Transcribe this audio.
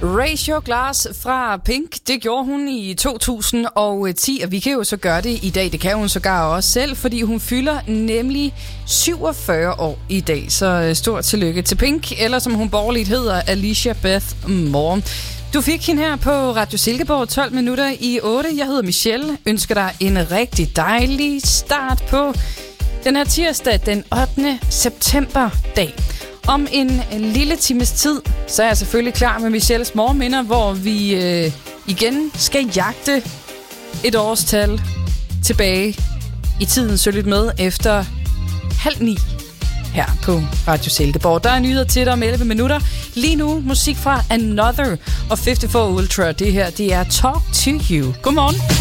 Raise Your Glass fra Pink, det gjorde hun i 2010, og vi kan jo så gøre det i dag. Det kan hun sågar også selv, fordi hun fylder nemlig 47 år i dag. Så stort tillykke til Pink, eller som hun borgerligt hedder, Alicia Beth Moore. Du fik hende her på Radio Silkeborg 12 minutter i 8. Jeg hedder Michelle. Ønsker dig en rigtig dejlig start på den her tirsdag, den 8. september-dag. Om en lille times tid, så er jeg selvfølgelig klar med Michelles morgenminder, hvor vi igen skal jagte et årstal tilbage i tiden. Så lyt med efter 8:30 her på Radio Silkeborg. Der er nyheder til dig om 11 minutter. Lige nu musik fra Another og 54 Ultra. Det her, det er Talk to You. Godmorgen.